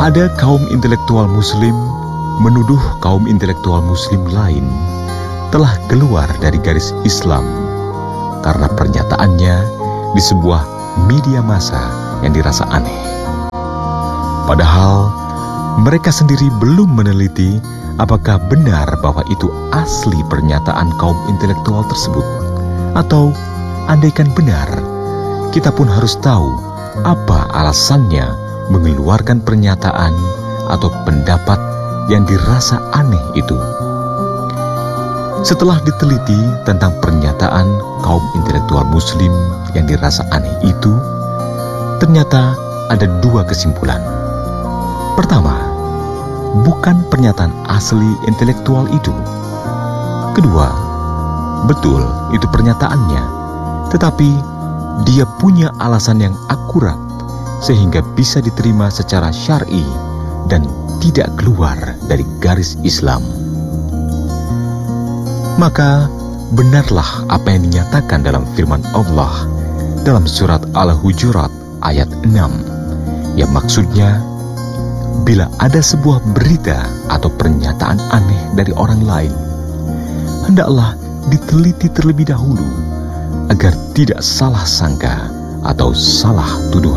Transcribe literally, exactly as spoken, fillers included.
Ada kaum intelektual muslim menuduh kaum intelektual muslim lain telah keluar dari garis Islam karena pernyataannya di sebuah media massa yang dirasa aneh. Padahal mereka sendiri belum meneliti apakah benar bahwa itu asli pernyataan kaum intelektual tersebut. Atau andaikan benar, kita pun harus tahu apa alasannya mengeluarkan pernyataan atau pendapat yang dirasa aneh itu. Setelah diteliti tentang pernyataan kaum intelektual muslim yang dirasa aneh itu, ternyata ada dua kesimpulan. Pertama, bukan pernyataan asli intelektual itu. Kedua, betul itu pernyataannya, tetapi dia punya alasan yang akurat sehingga bisa diterima secara syar'i dan tidak keluar dari garis Islam. Maka benarlah apa yang dinyatakan dalam firman Allah dalam surat Al-Hujurat ayat enam, yang maksudnya, bila ada sebuah berita atau pernyataan aneh dari orang lain, hendaklah diteliti terlebih dahulu agar tidak salah sangka atau salah tuduhan.